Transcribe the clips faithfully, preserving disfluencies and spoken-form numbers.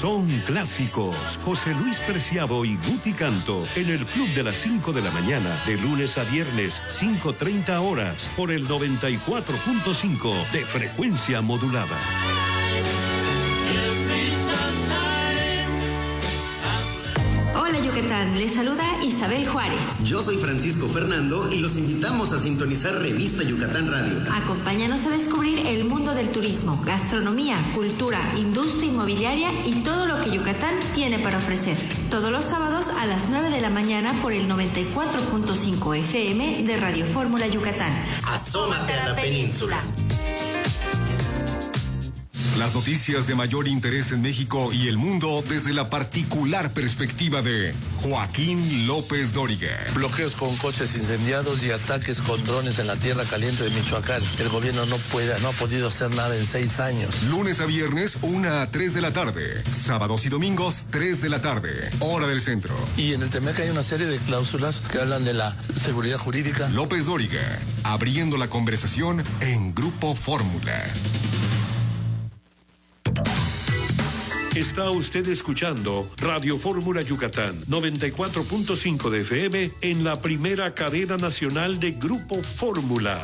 son clásicos. José Luis Preciado y Guti Canto en el Club de las cinco de la mañana, de lunes a viernes, cinco treinta horas, por el noventa y cuatro punto cinco de frecuencia modulada. Hola Yucatán, les saluda Isabel Juárez. Yo soy Francisco Fernando y los invitamos a sintonizar Revista Yucatán Radio. Acompáñanos a descubrir el mundo del turismo, gastronomía, cultura, industria inmobiliaria y todo lo que Yucatán tiene para ofrecer. Todos los sábados a las nueve de la mañana por el noventa y cuatro punto cinco F M de Radio Fórmula Yucatán. Asómate a la península. Las noticias de mayor interés en México y el mundo desde la particular perspectiva de Joaquín López Dóriga. Bloqueos con coches incendiados y ataques con drones en la tierra caliente de Michoacán. El gobierno no puede, no ha podido hacer nada en seis años. Lunes a viernes, una a tres de la tarde. Sábados y domingos, tres de la tarde. Hora del centro. Y en el Temec hay una serie de cláusulas que hablan de la seguridad jurídica. López Dóriga, abriendo la conversación en Grupo Fórmula. Está usted escuchando Radio Fórmula Yucatán, noventa y cuatro punto cinco de F M en la primera cadena nacional de Grupo Fórmula.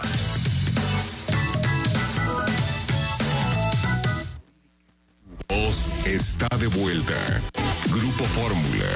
Voz está de vuelta. Grupo Fórmula.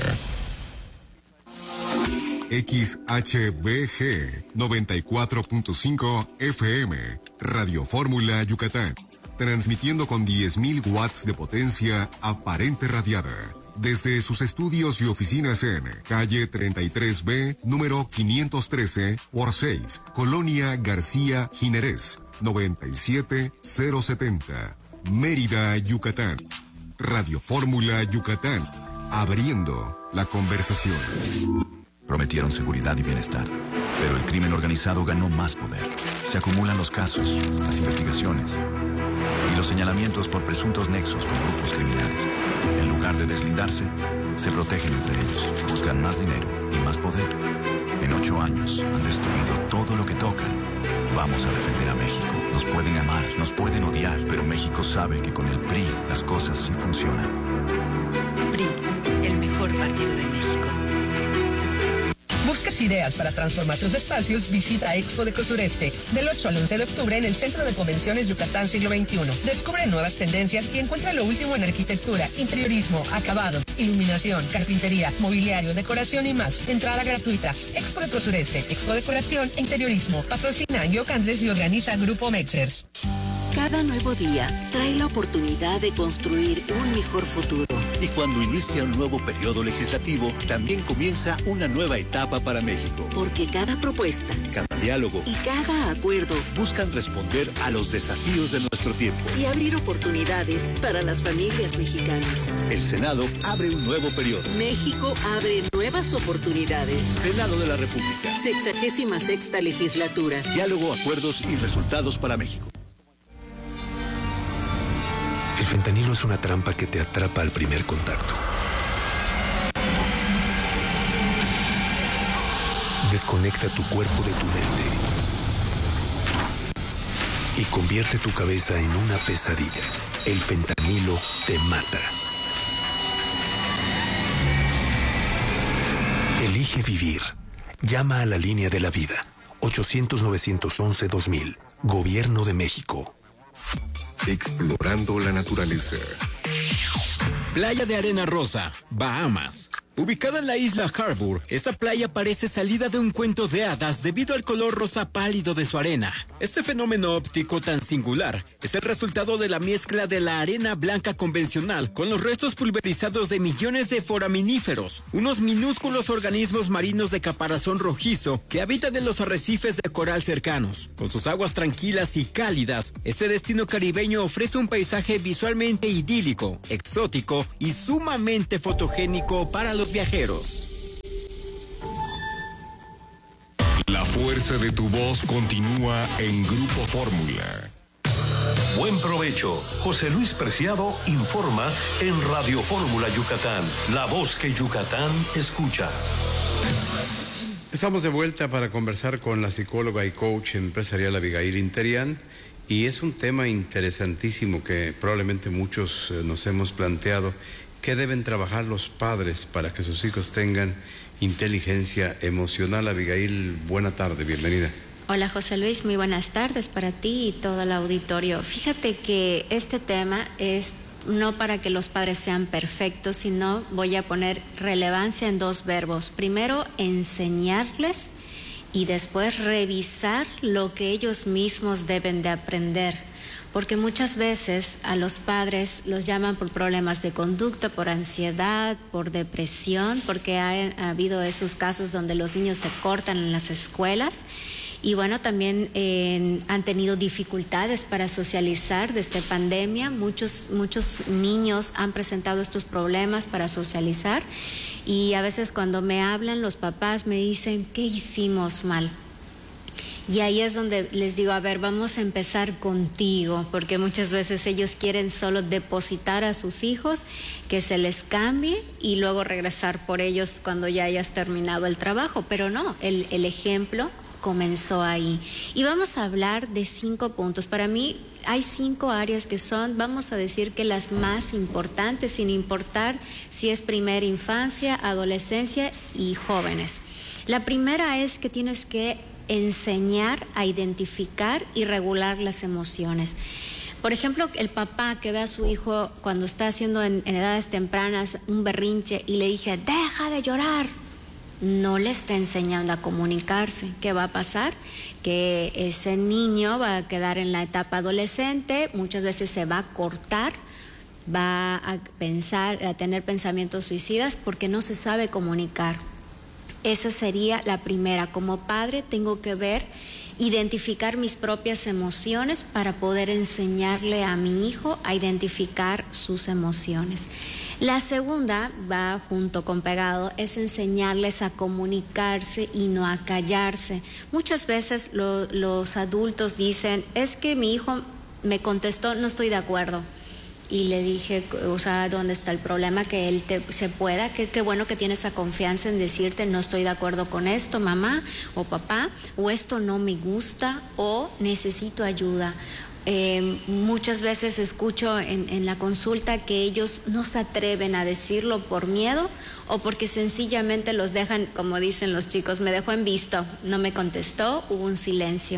X H B G noventa y cuatro punto cinco F M, Radio Fórmula Yucatán. Transmitiendo con diez mil watts de potencia aparente radiada. Desde sus estudios y oficinas en calle treinta y tres B, número quinientos trece por seis, Colonia García Jiménez, noventa y siete mil setenta, Mérida, Yucatán. Radio Fórmula Yucatán, abriendo la conversación. Prometieron seguridad y bienestar, pero el crimen organizado ganó más poder. Se acumulan los casos, las investigaciones y los señalamientos por presuntos nexos con grupos criminales. En lugar de deslindarse, se protegen entre ellos, buscan más dinero y más poder. En ocho años han destruido todo lo que tocan. Vamos a defender a México. Nos pueden amar, nos pueden odiar, pero México sabe que con el P R I las cosas sí funcionan. P R I, el mejor partido de México. ¿Buscas ideas para transformar tus espacios? Visita Expo Deco Sureste del ocho al once de octubre en el Centro de Convenciones Yucatán Siglo veintiuno. Descubre nuevas tendencias y encuentra lo último en arquitectura, interiorismo, acabados, iluminación, carpintería, mobiliario, decoración y más. Entrada gratuita. Expo Deco Sureste, Expo Decoración e Interiorismo. Patrocina Yocandes y organiza Grupo Mexers. Cada nuevo día trae la oportunidad de construir un mejor futuro. Y cuando inicia un nuevo periodo legislativo, también comienza una nueva etapa para México. Porque cada propuesta, cada diálogo y cada acuerdo buscan responder a los desafíos de nuestro tiempo y abrir oportunidades para las familias mexicanas. El Senado abre un nuevo periodo. México abre nuevas oportunidades. Senado de la República. Sexagésima sexta legislatura. Diálogo, acuerdos y resultados para México. El fentanilo es una trampa que te atrapa al primer contacto. Desconecta tu cuerpo de tu mente y convierte tu cabeza en una pesadilla. El fentanilo te mata. Elige vivir. Llama a la línea de la vida. ochocientos, novecientos once, dos mil. Gobierno de México. Explorando la naturaleza. Playa de Arena Rosa, Bahamas. Ubicada en la isla Harbour, esta playa parece salida de un cuento de hadas debido al color rosa pálido de su arena. Este fenómeno óptico tan singular es el resultado de la mezcla de la arena blanca convencional con los restos pulverizados de millones de foraminíferos, unos minúsculos organismos marinos de caparazón rojizo que habitan en los arrecifes de coral cercanos. Con sus aguas tranquilas y cálidas, este destino caribeño ofrece un paisaje visualmente idílico, exótico y sumamente fotogénico para los viajeros. La fuerza de tu voz continúa en Grupo Fórmula. Buen provecho. José Luis Preciado informa en Radio Fórmula Yucatán, la voz que Yucatán escucha. Estamos de vuelta para conversar con la psicóloga y coach empresarial Abigail Interian, y es un tema interesantísimo que probablemente muchos nos hemos planteado. ¿Qué deben trabajar los padres para que sus hijos tengan inteligencia emocional? Abigail, buena tarde, bienvenida. Hola José Luis, muy buenas tardes para ti y todo el auditorio. Fíjate que este tema es no para que los padres sean perfectos, sino voy a poner relevancia en dos verbos. Primero, enseñarles y después revisar lo que ellos mismos deben de aprender. Porque muchas veces a los padres los llaman por problemas de conducta, por ansiedad, por depresión, porque ha, ha habido esos casos donde los niños se cortan en las escuelas. Y bueno, también eh, han tenido dificultades para socializar desde pandemia. Muchos, muchos niños han presentado estos problemas para socializar. Y a veces cuando me hablan los papás me dicen, ¿qué hicimos mal? Y ahí es donde les digo, a ver, vamos a empezar contigo, porque muchas veces ellos quieren solo depositar a sus hijos, que se les cambie y luego regresar por ellos cuando ya hayas terminado el trabajo. Pero no, el, el ejemplo comenzó ahí. Y vamos a hablar de cinco puntos. Para mí hay cinco áreas que son, vamos a decir que las más importantes, sin importar si es primera infancia, adolescencia y jóvenes. La primera es que tienes que enseñar a identificar y regular las emociones. Por ejemplo, el papá que ve a su hijo cuando está haciendo en, en edades tempranas un berrinche y le dije, deja de llorar, no le está enseñando a comunicarse. ¿Qué va a pasar? Que ese niño va a quedar en la etapa adolescente, muchas veces se va a cortar, va a pensar, a tener pensamientos suicidas porque no se sabe comunicar. Esa sería la primera. Como padre tengo que ver, identificar mis propias emociones para poder enseñarle a mi hijo a identificar sus emociones. La segunda, va junto con pegado, es enseñarles a comunicarse y no a callarse. Muchas veces lo, los adultos dicen, es que mi hijo me contestó, no estoy de acuerdo. Y le dije, o sea, ¿dónde está el problema? Que él te, se pueda, que qué bueno que tiene esa confianza en decirte, no estoy de acuerdo con esto, mamá o papá, o esto no me gusta, o necesito ayuda. Eh, muchas veces escucho en, en la consulta que ellos no se atreven a decirlo por miedo o porque sencillamente los dejan, como dicen los chicos, me dejó en visto, no me contestó, hubo un silencio.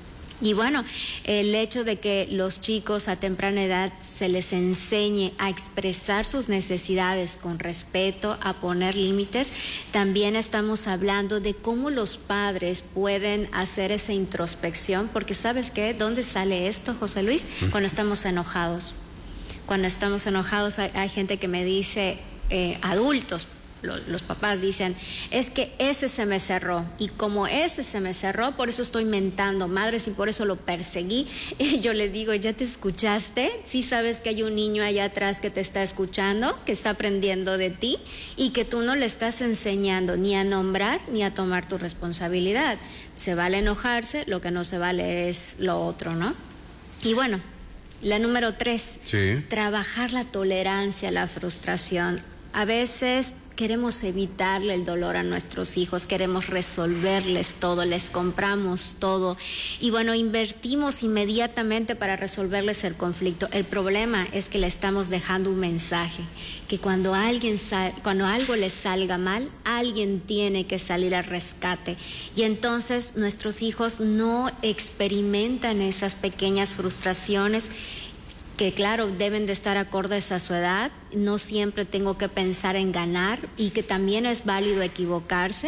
Y bueno, el hecho de que los chicos a temprana edad se les enseñe a expresar sus necesidades con respeto, a poner límites, también estamos hablando de cómo los padres pueden hacer esa introspección, porque ¿sabes qué? ¿Dónde sale esto, José Luis? Cuando estamos enojados. Cuando estamos enojados hay, hay gente que me dice, eh, adultos, los papás dicen, es que ese se me cerró y como ese se me cerró, por eso estoy mentando madres y por eso lo perseguí. Y yo le digo, ¿ya te escuchaste? Sí sabes que hay un niño allá atrás que te está escuchando, que está aprendiendo de ti y que tú no le estás enseñando ni a nombrar ni a tomar tu responsabilidad. Se vale enojarse, lo que no se vale es lo otro, ¿no? Y bueno, la número tres, sí. Trabajar la tolerancia, la frustración. A veces queremos evitarle el dolor a nuestros hijos, queremos resolverles todo, les compramos todo y bueno, invertimos inmediatamente para resolverles el conflicto. El problema es que le estamos dejando un mensaje, que cuando, alguien sal, cuando algo les salga mal, alguien tiene que salir al rescate y entonces nuestros hijos no experimentan esas pequeñas frustraciones que claro, deben de estar acordes a su edad, no siempre tengo que pensar en ganar y que también es válido equivocarse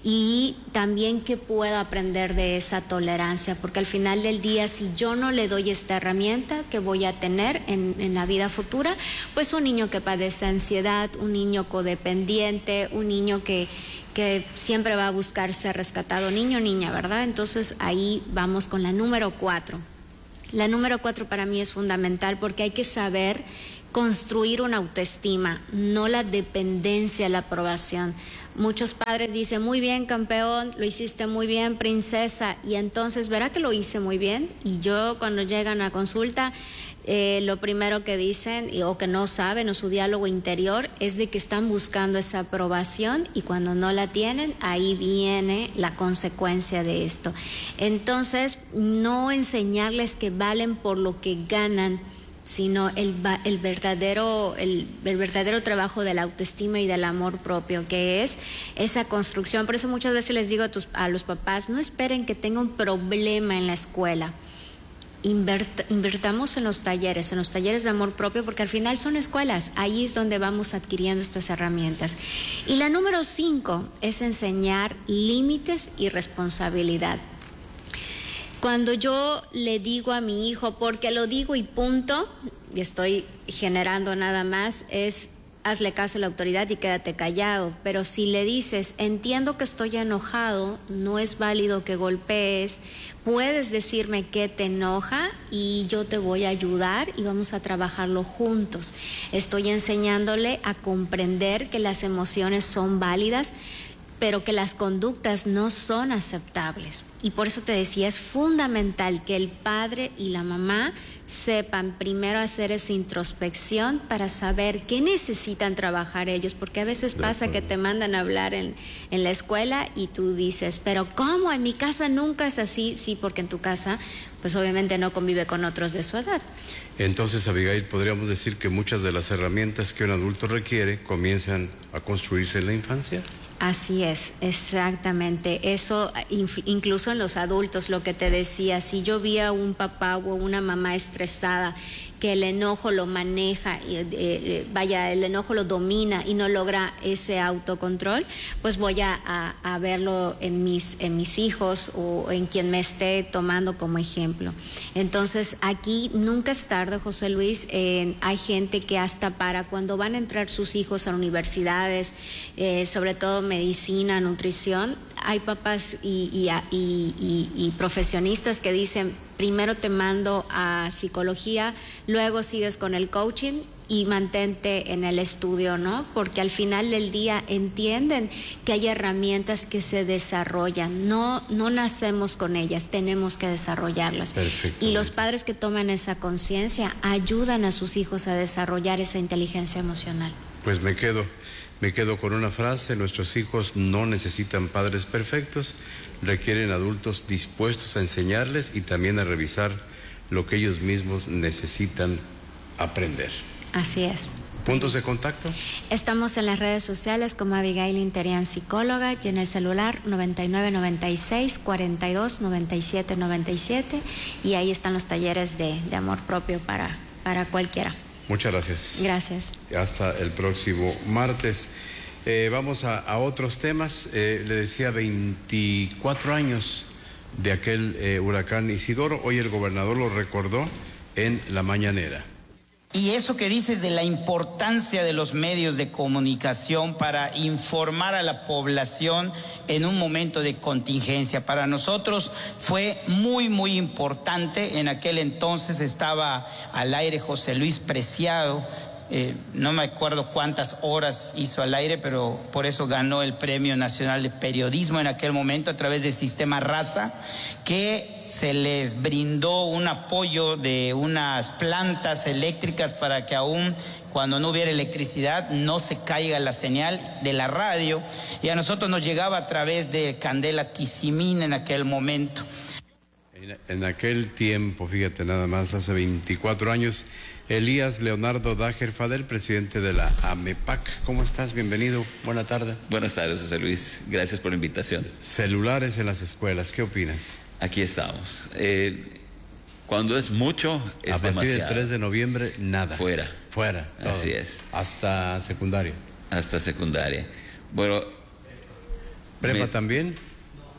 y también que puedo aprender de esa tolerancia, porque al final del día si yo no le doy esta herramienta que voy a tener en, en la vida futura, pues un niño que padece ansiedad, un niño codependiente, un niño que que siempre va a buscar ser rescatado, niño o niña, ¿verdad? Entonces ahí vamos con la número cuatro. La número cuatro para mí es fundamental porque hay que saber construir una autoestima, no la dependencia, la aprobación. Muchos padres dicen, muy bien campeón, lo hiciste muy bien princesa, y entonces verá que lo hice muy bien, y yo cuando llegan a consulta, eh, lo primero que dicen, y, o que no saben, o su diálogo interior, es de que están buscando esa aprobación, y cuando no la tienen, ahí viene la consecuencia de esto. Entonces, no enseñarles que valen por lo que ganan, sino el, el, verdadero, el, el verdadero trabajo de la autoestima y del amor propio, que es esa construcción. Por eso muchas veces les digo a, tus, a los papás, no esperen que tenga un problema en la escuela. Invert, invertamos en los talleres, en los talleres de amor propio, porque al final son escuelas, ahí es donde vamos adquiriendo estas herramientas. Y la número cinco es enseñar límites y responsabilidad. Cuando yo le digo a mi hijo, porque lo digo y punto, y estoy generando nada más, es hazle caso a la autoridad y quédate callado. Pero si le dices, entiendo que estoy enojado, no es válido que golpees, puedes decirme qué te enoja y yo te voy a ayudar y vamos a trabajarlo juntos. Estoy enseñándole a comprender que las emociones son válidas, pero que las conductas no son aceptables. Y por eso te decía, es fundamental que el padre y la mamá sepan primero hacer esa introspección para saber qué necesitan trabajar ellos, porque a veces pasa que te mandan a hablar en, en la escuela y tú dices, pero ¿cómo? En mi casa nunca es así. Sí, porque en tu casa pues obviamente no convive con otros de su edad. Entonces, Abigail, podríamos decir que muchas de las herramientas que un adulto requiere comienzan a construirse en la infancia. Así es, exactamente. Eso incluso en los adultos, lo que te decía, si yo vi a un papá o una mamá estresada, que el enojo lo maneja, eh, vaya, el enojo lo domina y no logra ese autocontrol, pues voy a, a, a verlo en mis, en mis hijos o en quien me esté tomando como ejemplo. Entonces, aquí nunca es tarde, José Luis. Eh, hay gente que hasta para cuando van a entrar sus hijos a universidades, eh, sobre todo medicina, nutrición, hay papás y, y, y, y, y profesionistas que dicen, primero te mando a psicología, luego sigues con el coaching y mantente en el estudio, ¿no? Porque al final del día entienden que hay herramientas que se desarrollan, no, no nacemos con ellas, tenemos que desarrollarlas. Y los padres que toman esa conciencia ayudan a sus hijos a desarrollar esa inteligencia emocional. Pues me quedo, me quedo con una frase: nuestros hijos no necesitan padres perfectos, requieren adultos dispuestos a enseñarles y también a revisar lo que ellos mismos necesitan aprender. Así es. ¿Puntos de contacto? Estamos en las redes sociales como Abigail Interian, psicóloga, y en el celular noventa y nueve noventa y seis cuarenta y dos noventa y siete noventa y siete, y ahí están los talleres de, de amor propio para, para cualquiera. Muchas gracias. Gracias. Hasta el próximo martes. Eh, vamos a, a otros temas. Eh, le decía, veinticuatro años de aquel eh, huracán Isidoro. Hoy el gobernador lo recordó en la mañanera. Y eso que dices de la importancia de los medios de comunicación para informar a la población en un momento de contingencia, para nosotros fue muy, muy importante. En aquel entonces estaba al aire José Luis Preciado. Eh, no me acuerdo cuántas horas hizo al aire, pero por eso ganó el Premio Nacional de Periodismo en aquel momento a través del Sistema Raza, que se les brindó un apoyo de unas plantas eléctricas para que aún cuando no hubiera electricidad no se caiga la señal de la radio, y a nosotros nos llegaba a través de Candela Tizimín en aquel momento. En, en aquel tiempo, fíjate nada más, hace veinticuatro años, Elías Leonardo Dager Fadel, presidente de la AMEPAC. ¿Cómo estás? Bienvenido. Buena tarde. Buenas tardes, José Luis. Gracias por la invitación. Celulares en las escuelas, ¿qué opinas? Aquí estamos. Eh, cuando es mucho, es demasiado. A partir del tres de noviembre, nada. Fuera. Fuera. Todo. Así es. Hasta secundaria. Hasta secundaria. Bueno. ¿Prepa me... también?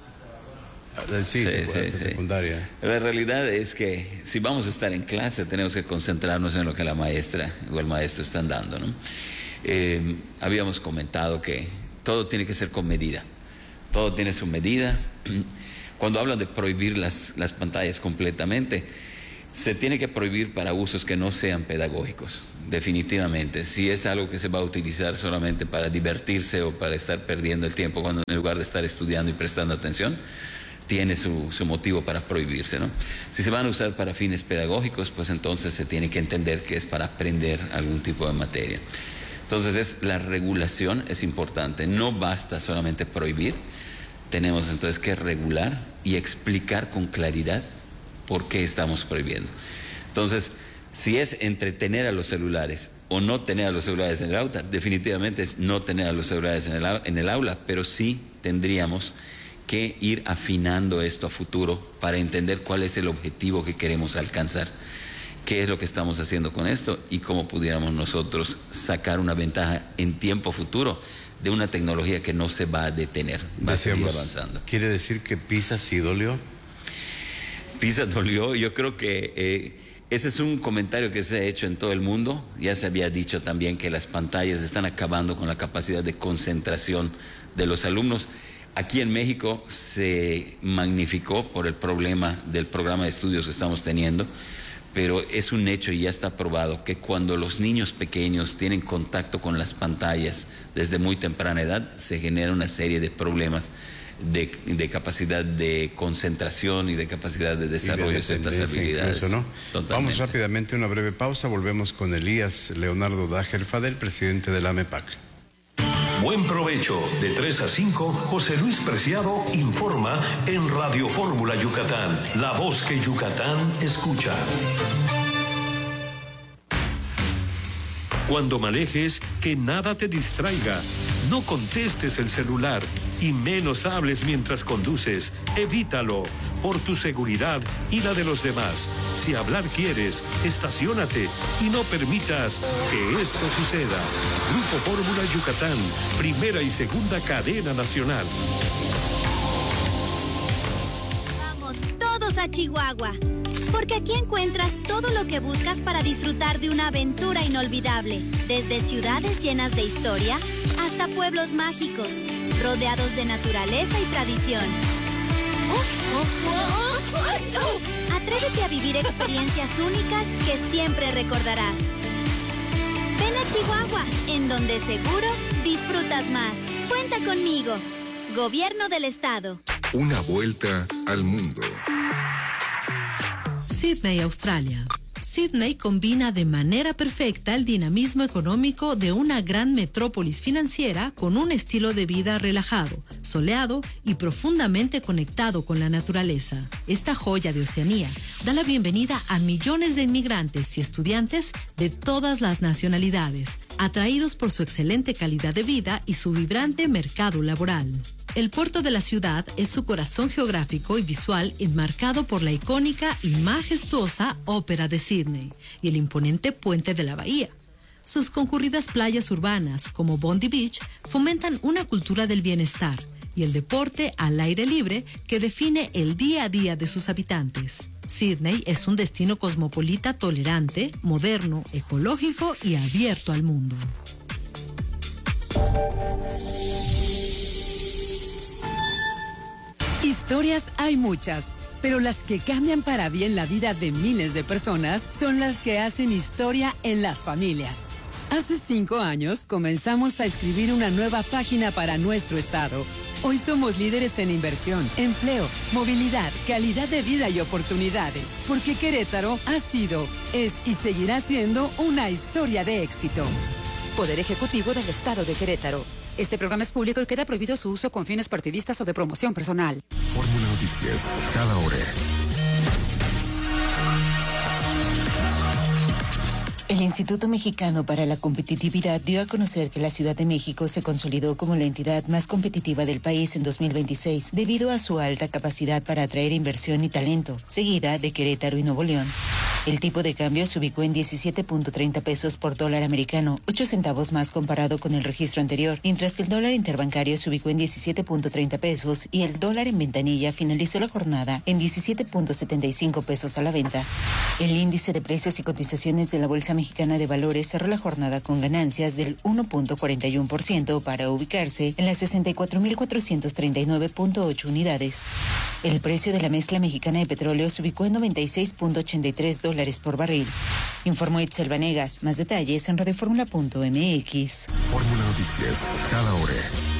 Sí, sí, sí, sí. Secundaria. La realidad es que si vamos a estar en clase tenemos que concentrarnos en lo que la maestra o el maestro están dando, ¿no? Eh, habíamos comentado que todo tiene que ser con medida, todo tiene su medida. Cuando hablan de prohibir las, las pantallas completamente, se tiene que prohibir para usos que no sean pedagógicos, definitivamente. Si es algo que se va a utilizar solamente para divertirse o para estar perdiendo el tiempo cuando en lugar de estar estudiando y prestando atención, tiene su, su motivo para prohibirse, ¿no? Si se van a usar para fines pedagógicos, pues entonces se tiene que entender que es para aprender algún tipo de materia. Entonces es, la regulación es importante, no basta solamente prohibir, tenemos entonces que regular y explicar con claridad por qué estamos prohibiendo. Entonces, Si es entre tener a los celulares o no tener a los celulares en el aula, definitivamente es no tener a los celulares en el, en el aula, pero sí tendríamos que ir afinando esto a futuro para entender cuál es el objetivo que queremos alcanzar, qué es lo que estamos haciendo con esto y cómo pudiéramos nosotros sacar una ventaja en tiempo futuro de una tecnología que no se va a detener, va Decíamos, a seguir avanzando. ¿Quiere decir que PISA sí dolió? PISA dolió, yo creo que eh, ese es un comentario que se ha hecho en todo el mundo. Ya se había dicho también que las pantallas están acabando con la capacidad de concentración de los alumnos. Aquí en México se magnificó por el problema del programa de estudios que estamos teniendo, pero es un hecho y ya está probado que cuando los niños pequeños tienen contacto con las pantallas desde muy temprana edad, se genera una serie de problemas de, de capacidad de concentración y de capacidad de desarrollo de ciertas habilidades. Incluso, ¿no? Vamos rápidamente a una breve pausa, volvemos con Elías Leonardo Dager Fadel, presidente de la AMEPAC. Buen provecho. De tres a cinco, José Luis Preciado informa en Radio Fórmula Yucatán, la voz que Yucatán escucha. Cuando manejes, que nada te distraiga. No contestes el celular y menos hables mientras conduces. Evítalo, por tu seguridad y la de los demás. Si hablar quieres, estaciónate y no permitas que esto suceda. Grupo Fórmula Yucatán, primera y segunda cadena nacional. Vamos todos a Chihuahua, porque aquí encuentras todo lo que buscas para disfrutar de una aventura inolvidable. Desde ciudades llenas de historia hasta pueblos mágicos, rodeados de naturaleza y tradición. Atrévete a vivir experiencias únicas que siempre recordarás. Ven a Chihuahua, en donde seguro disfrutas más. Cuenta conmigo. Gobierno del Estado. Una vuelta al mundo. Sydney, Australia. Sydney combina de manera perfecta el dinamismo económico de una gran metrópolis financiera con un estilo de vida relajado, soleado y profundamente conectado con la naturaleza. Esta joya de Oceanía da la bienvenida a millones de inmigrantes y estudiantes de todas las nacionalidades, atraídos por su excelente calidad de vida y su vibrante mercado laboral. El puerto de la ciudad es su corazón geográfico y visual, enmarcado por la icónica y majestuosa Ópera de Sydney y el imponente puente de la bahía. Sus concurridas playas urbanas, como Bondi Beach, fomentan una cultura del bienestar y el deporte al aire libre que define el día a día de sus habitantes. Sydney es un destino cosmopolita tolerante, moderno, ecológico y abierto al mundo. Historias hay muchas, pero las que cambian para bien la vida de miles de personas son las que hacen historia en las familias. Hace cinco años comenzamos a escribir una nueva página para nuestro estado. Hoy somos líderes en inversión, empleo, movilidad, calidad de vida y oportunidades, porque Querétaro ha sido, es y seguirá siendo una historia de éxito. Poder Ejecutivo del Estado de Querétaro. Este programa es público y queda prohibido su uso con fines partidistas o de promoción personal. Fórmula Noticias, cada hora. El Instituto Mexicano para la Competitividad dio a conocer que la Ciudad de México se consolidó como la entidad más competitiva del país en dos mil veintiséis debido a su alta capacidad para atraer inversión y talento, seguida de Querétaro y Nuevo León. El tipo de cambio se ubicó en diecisiete punto treinta pesos por dólar americano, ocho centavos más comparado con el registro anterior, mientras que el dólar interbancario se ubicó en diecisiete punto treinta pesos y el dólar en ventanilla finalizó la jornada en diecisiete punto setenta y cinco pesos a la venta. El índice de precios y cotizaciones de la Bolsa Mexicana de Valores cerró la jornada con ganancias del uno punto cuarenta y uno por ciento para ubicarse en las sesenta y cuatro mil cuatrocientos treinta y nueve punto ocho unidades. El precio de la mezcla mexicana de petróleo se ubicó en noventa y seis punto ochenta y tres dólares por barril. Informó Itzel Vanegas. Más detalles en radioformula punto m x. Fórmula Noticias, cada hora.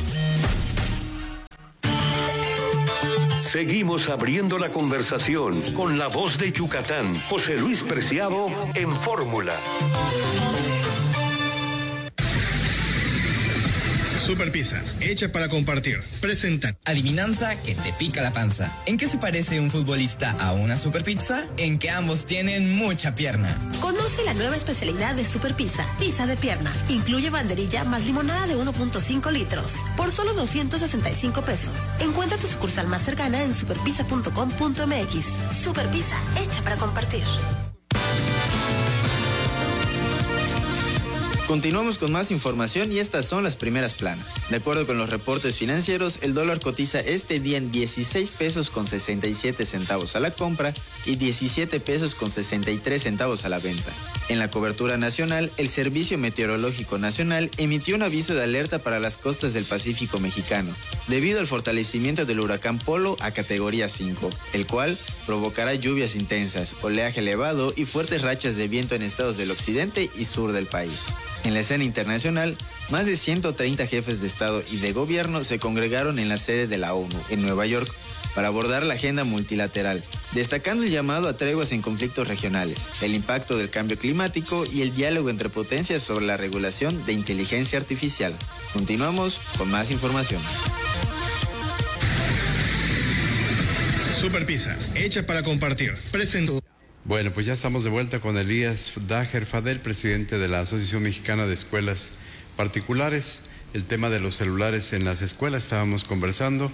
Seguimos abriendo la conversación con la voz de Yucatán, José Luis Preciado en Fórmula. Super Pizza, hecha para compartir. Presenta. Adivinanza que te pica la panza. ¿En qué se parece un futbolista a una super pizza? En que ambos tienen mucha pierna. Conoce la nueva especialidad de Super Pizza, pizza de pierna. Incluye banderilla más limonada de uno punto cinco litros. Por solo doscientos sesenta y cinco pesos. Encuentra tu sucursal más cercana en superpizza punto com punto m x. Super Pizza, hecha para compartir. Continuamos con más información y estas son las primeras planas. De acuerdo con los reportes financieros, el dólar cotiza este día en dieciséis pesos con sesenta y siete centavos a la compra y diecisiete pesos con sesenta y tres centavos a la venta. En la cobertura nacional, el Servicio Meteorológico Nacional emitió un aviso de alerta para las costas del Pacífico mexicano, debido al fortalecimiento del huracán Polo a categoría cinco, el cual provocará lluvias intensas, oleaje elevado y fuertes rachas de viento en estados del occidente y sur del país. En la escena internacional, más de ciento treinta jefes de Estado y de Gobierno se congregaron en la sede de la ONU, en Nueva York, para abordar la agenda multilateral, destacando el llamado a treguas en conflictos regionales, el impacto del cambio climático y el diálogo entre potencias sobre la regulación de inteligencia artificial. Continuamos con más información. Super Pizza, hecha para compartir. Presento. Bueno, pues ya estamos de vuelta con Elías Daher Fadel, presidente de la Asociación Mexicana de Escuelas Particulares. El tema de los celulares en las escuelas, estábamos conversando.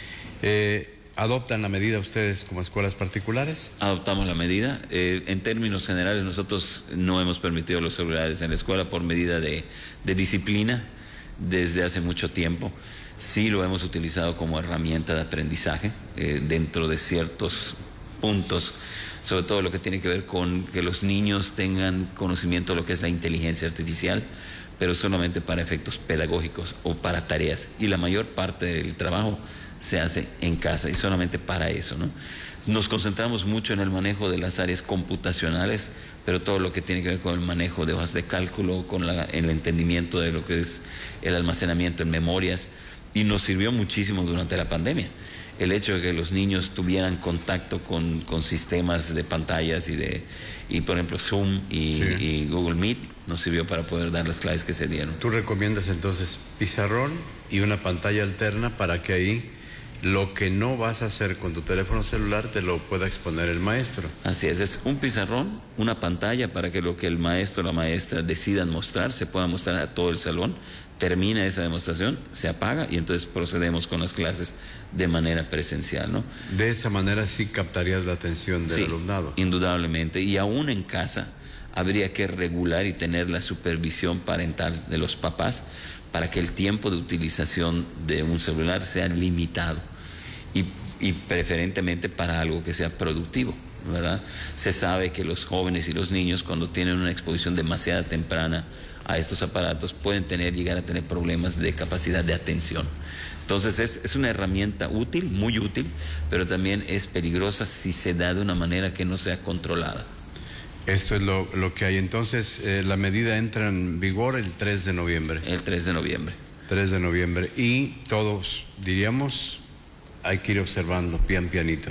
Eh, ¿Adoptan la medida ustedes como escuelas particulares? Adoptamos la medida. Eh, en términos generales, nosotros no hemos permitido los celulares en la escuela por medida de, de disciplina desde hace mucho tiempo. Sí lo hemos utilizado como herramienta de aprendizaje eh, dentro de ciertos puntos, sobre todo lo que tiene que ver con que los niños tengan conocimiento de lo que es la inteligencia artificial, pero solamente para efectos pedagógicos o para tareas. Y la mayor parte del trabajo se hace en casa y solamente para eso, ¿no? Nos concentramos mucho en el manejo de las áreas computacionales, pero todo lo que tiene que ver con el manejo de hojas de cálculo, con la, el entendimiento de lo que es el almacenamiento en memorias, y nos sirvió muchísimo durante la pandemia. El hecho de que los niños tuvieran contacto con, con sistemas de pantallas y de, y por ejemplo Zoom y, sí. y Google Meet nos sirvió para poder dar las clases que se dieron. ¿Tú recomiendas entonces pizarrón y una pantalla alterna para que ahí lo que no vas a hacer con tu teléfono celular te lo pueda exponer el maestro? Así es, es un pizarrón, una pantalla para que lo que el maestro o la maestra decidan mostrar se pueda mostrar a todo el salón. Termina esa demostración, se apaga y entonces procedemos con las clases de manera presencial, ¿no? De esa manera sí captarías la atención del sí, alumnado. Indudablemente, y aún en casa habría que regular y tener la supervisión parental de los papás para que el tiempo de utilización de un celular sea limitado y, y preferentemente para algo que sea productivo, ¿verdad? Se sabe que los jóvenes y los niños, cuando tienen una exposición demasiado temprana a estos aparatos, pueden tener, llegar a tener problemas de capacidad de atención. Entonces es, es una herramienta útil, muy útil, pero también es peligrosa si se da de una manera que no sea controlada. Esto es lo, lo que hay. Entonces, eh, la medida entra en vigor el tres de noviembre. El tres de noviembre. tres de noviembre. Y todos, diríamos, hay que ir observando, pian pianito.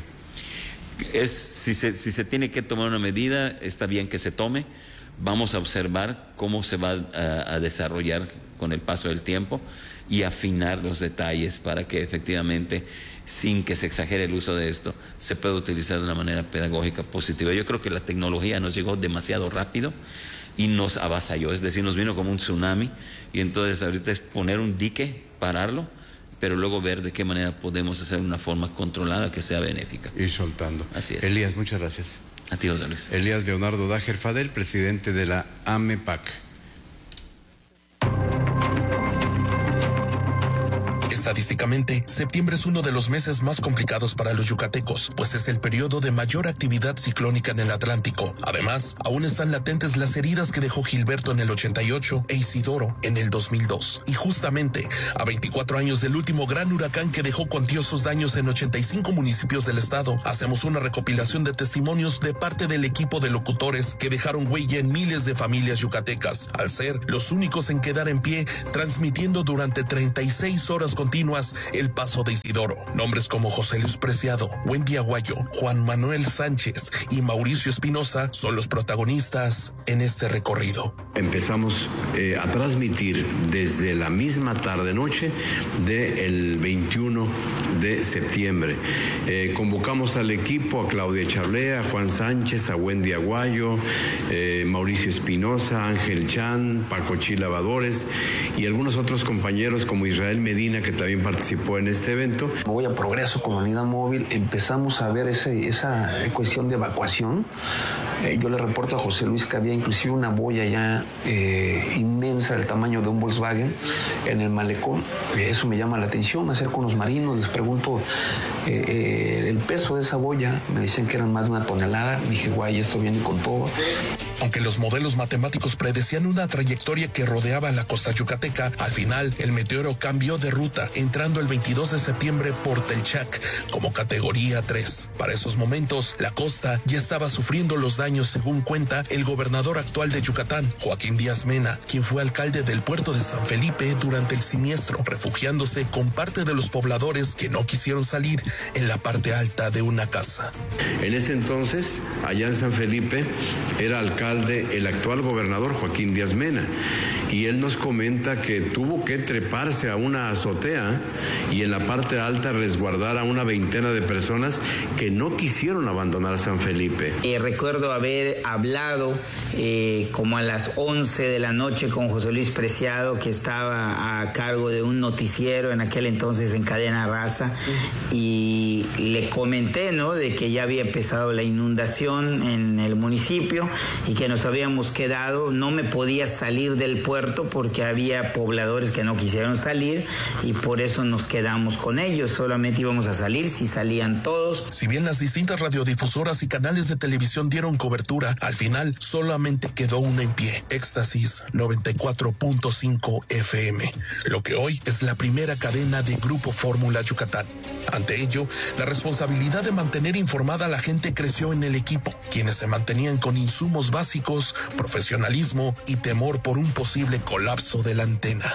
Es, si, se, si se tiene que tomar una medida, está bien que se tome. Vamos a observar cómo se va a, a desarrollar con el paso del tiempo y afinar los detalles para que efectivamente, sin que se exagere el uso de esto, se pueda utilizar de una manera pedagógica positiva. Yo creo que la tecnología nos llegó demasiado rápido y nos avasalló, es decir, nos vino como un tsunami, y entonces ahorita es poner un dique, pararlo, pero luego ver de qué manera podemos hacer una forma controlada que sea benéfica. Ir soltando. Así es. Elías, muchas gracias. A ti, José Luis. Elías Leonardo Daher Fadel, presidente de la AMEPAC. Estadísticamente, septiembre es uno de los meses más complicados para los yucatecos, pues es el periodo de mayor actividad ciclónica en el Atlántico. Además, aún están latentes las heridas que dejó Gilberto en el ochenta y ocho e Isidoro en el dos mil dos. Y justamente, a veinticuatro años del último gran huracán que dejó cuantiosos daños en ochenta y cinco municipios del estado, hacemos una recopilación de testimonios de parte del equipo de locutores que dejaron huella en miles de familias yucatecas, al ser los únicos en quedar en pie, transmitiendo durante treinta y seis horas con continuas el Paso de Isidoro. Nombres como José Luis Preciado, Wendy Aguayo, Juan Manuel Sánchez y Mauricio Espinosa son los protagonistas en este recorrido. Empezamos eh, a transmitir desde la misma tarde-noche del veintiuno de septiembre. Eh, convocamos al equipo, a Claudia Charlea, a Juan Sánchez, a Wendy Aguayo, eh, Mauricio Espinosa, Ángel Chan, Paco Chilavadores y algunos otros compañeros como Israel Medina, que también participó en este evento. Voy a Progreso con la unidad móvil, empezamos a ver ese, esa cuestión de evacuación. Eh, yo le reporto a José Luis que había inclusive una boya ya eh, inmensa del tamaño de un Volkswagen en el malecón. Eh, eso me llama la atención. Me acerco a unos marinos, les pregunto eh, eh, el peso de esa boya. Me decían que eran más de una tonelada. Dije, guay, esto viene con todo. Aunque los modelos matemáticos predecían una trayectoria que rodeaba la costa yucateca, al final el meteoro cambió de ruta, entrando el veintidós de septiembre por Telchac como categoría tres. Para esos momentos, la costa ya estaba sufriendo los daños, según cuenta el gobernador actual de Yucatán, Joaquín Díaz Mena, quien fue alcalde del puerto de San Felipe durante el siniestro, refugiándose con parte de los pobladores que no quisieron salir en la parte alta de una casa. En ese entonces, allá en San Felipe, era alcalde el actual gobernador Joaquín Díaz Mena, y él nos comenta que tuvo que treparse a una azotea y en la parte alta resguardar a una veintena de personas que no quisieron abandonar San Felipe. Eh, recuerdo haber hablado eh, como a las once de la noche con José Luis Preciado, que estaba a cargo de un noticiero en aquel entonces en Cadena Raza, y le comenté, ¿no?, de que ya había empezado la inundación en el municipio y que nos habíamos quedado. No me podía salir del puerto porque había pobladores que no quisieron salir y por eso nos quedamos con ellos. Solamente íbamos a salir si salían todos. Si bien las distintas radiodifusoras y canales de televisión dieron cobertura, al final solamente quedó una en pie: Éxtasis noventa y cuatro punto cinco F M, lo que hoy es la primera cadena de Grupo Fórmula Yucatán. Ante ello, la responsabilidad de mantener informada a la gente creció en el equipo, quienes se mantenían con insumos básicos, profesionalismo y temor por un posible colapso de la antena.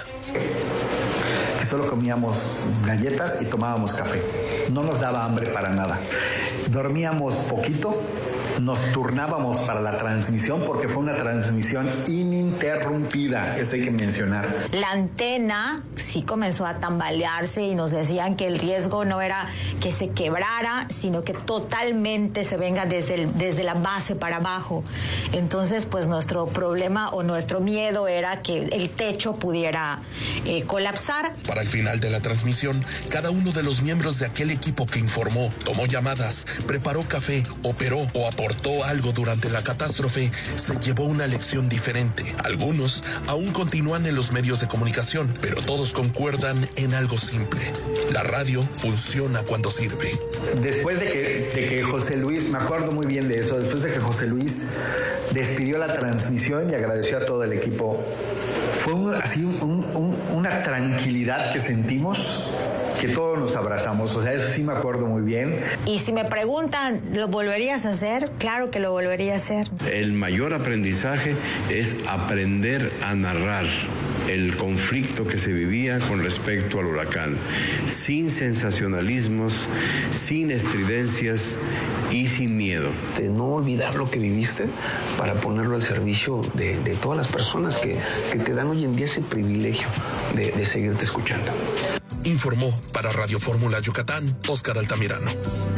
Que solo comíamos galletas y tomábamos café. No nos daba hambre para nada. Dormíamos poquito. Nos turnábamos para la transmisión porque fue una transmisión ininterrumpida, eso hay que mencionar. La antena sí comenzó a tambalearse y nos decían que el riesgo no era que se quebrara, sino que totalmente se venga desde, el, desde la base para abajo. Entonces, pues nuestro problema o nuestro miedo era que el techo pudiera eh, colapsar. Para el final de la transmisión, cada uno de los miembros de aquel equipo que informó, tomó llamadas, preparó café, operó o aportó algo durante la catástrofe, se llevó una lección diferente. Algunos aún continúan en los medios de comunicación, pero todos concuerdan en algo simple: la radio funciona cuando sirve. Después de que, de que José Luis, me acuerdo muy bien de eso, después de que José Luis despidió la transmisión y agradeció a todo el equipo, fue un, así un, un, una tranquilidad que sentimos, que todos nos abrazamos. O sea, eso sí me acuerdo muy bien. Y si me preguntan, ¿lo volverías a hacer? Claro que lo volvería a hacer. El mayor aprendizaje es aprender a narrar el conflicto que se vivía con respecto al huracán, sin sensacionalismos, sin estridencias y sin miedo. De no olvidar lo que viviste para ponerlo al servicio de, de todas las personas que, que te dan hoy en día ese privilegio de, de seguirte escuchando. Informó para Radio Fórmula Yucatán, Óscar Altamirano.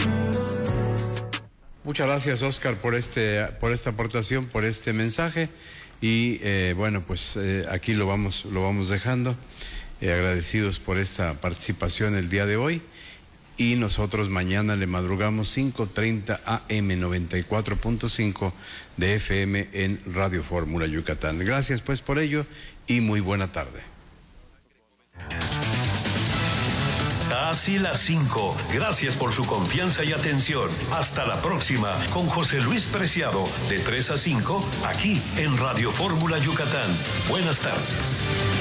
Muchas gracias, Óscar, por este, por esta aportación, por este mensaje. Y eh, bueno, pues eh, aquí lo vamos, lo vamos dejando. Eh, agradecidos por esta participación el día de hoy. Y nosotros mañana le madrugamos cinco treinta A M noventa y cuatro punto cinco de F M en Radio Fórmula Yucatán. Gracias pues por ello y muy buena tarde. Casi las cinco. Gracias por su confianza y atención. Hasta la próxima con José Luis Preciado, de tres a cinco, aquí en Radio Fórmula Yucatán. Buenas tardes.